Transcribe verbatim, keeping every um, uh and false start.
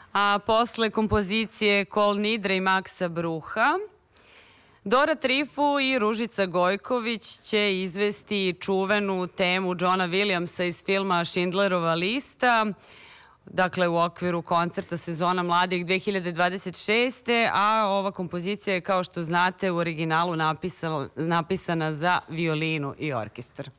a posle kompozicije Kol Nidre i Maksa Bruha, Dora Trifu i Ružica Gojković će izvesti čuvenu temu Johna Williamsa iz filma Schindlerova lista, dakle u okviru koncerta Sezona mladih dve hiljade dvadeset šeste. a ova kompozicija je, kao što znate, u originalu napisana za violinu i orkestar.